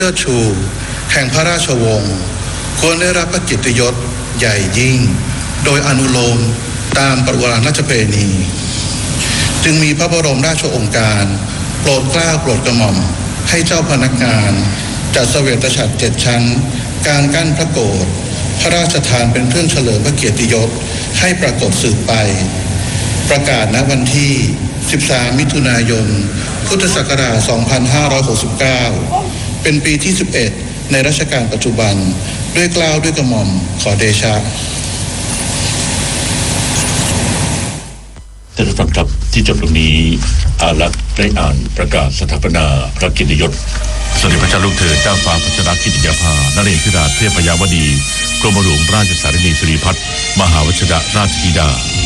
เชิดชูแห่งพระราชวงศ์ควรได้รับพระเกียรติยศใหญ่ยิ่งโดยอนุโลมตามประวัติราชประเพณีจึงมีพระบรมราชโองการโปรดเกล้าโปรดกระหม่อมให้เจ้าพนักงานจัดเสวตฉัตร7 ชั้นกลางกั้นพระโกฐพระราชทานเป็นเครื่องเฉลิมพระเกียรติยศให้ปรากฏสืบไปประกาศณวันที่13 มิถุนายน พุทธศักราช 2569 เป็นปีที่ 11 ในรัชกาลปัจจุบันด้วยเกล้าด้วยกระหม่อมขอเดชะท่านผู้ฟังครับที่จบตรงนี้อารักษ์ได้อ่านประกาศสถาปนาพระเกียรติยศสมเด็จพระเจ้าลูกเธอเจ้าฟ้าพัชรกิติยาภานเรศธิราชเทพยาวดีกรมหลวงราชสารินีสิริพัฒน์มหาวชิรราชธิดา